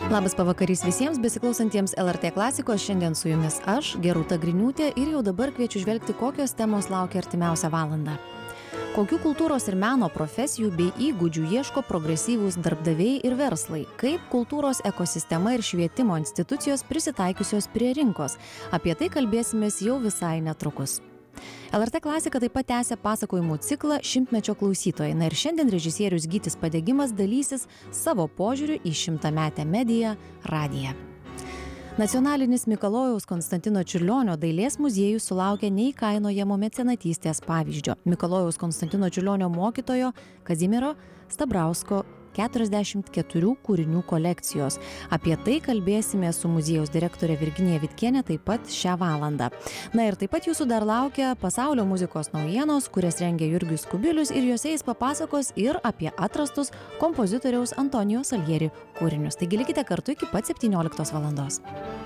Labas pavakarys visiems besiklausantiems LRT klasikos. Šiandien su jumis aš, Gerūta Griniūtė, ir jau dabar kviečiu žvelgti, kokios temos laukia artimiausią valandą. Kokių kultūros ir meno profesijų bei įgūdžių ieško progresyvūs darbdaviai ir verslai? Kaip kultūros ekosistema ir švietimo institucijos prisitaikiusios prie rinkos? Apie tai kalbėsimės jau visai netrukus. LRT klasika taip pat tęsia pasakojimų ciklą Šimtmečio klausytojai. Ir šiandien režisierius Gytis Padegimas dalysis savo požiūriu į 100-metę mediją – radiją. Nacionalinis Mikalojaus Konstantino Čiurlionio dailės muziejus sulaukė neįkainojamo mecenatystės pavyzdžio. Mikalojaus Konstantino Čiurlionio mokytojo Kazimiero Stabrausko 44 kūrinių kolekcijos. Apie tai kalbėsime su muziejaus direktorė Virginija Vitkienė taip pat šią valandą. Ir taip pat jūsų dar laukia pasaulio muzikos naujienos, kurias rengia Jurgis Kubilius, ir juose jis papasakos ir apie atrastus kompozitoriaus Antonijo Salieri kūrinius. Taigi likite kartu iki pat 17 valandos.